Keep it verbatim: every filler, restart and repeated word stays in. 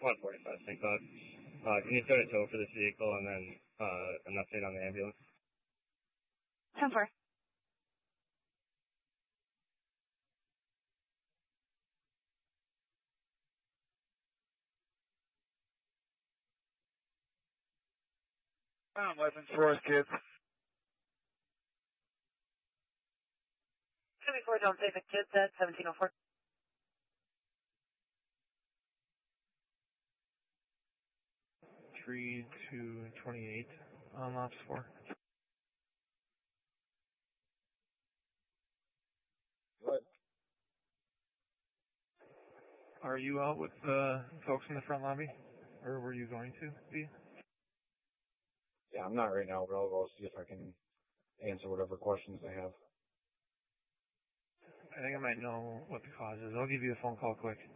one forty-five, Saint Cloud. Uh, can you set a tow for this vehicle and then uh, an update on the ambulance? ten four. Um, weapons for us, kids. seventy-four, don't say the kids at seventeen oh four. three two twenty-eight on ops four. What? Are you out with the folks in the front lobby? Or were you going to be? Yeah, I'm not right now, but I'll go see if I can answer whatever questions they have. I think I might know what the cause is. I'll give you a phone call quick.